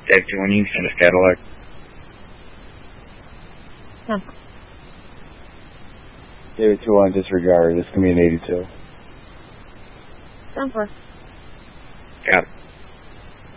Dave, do you want to send us Cadillac? No. David 2 on disregard. This can be an 82. Sound for. Got it.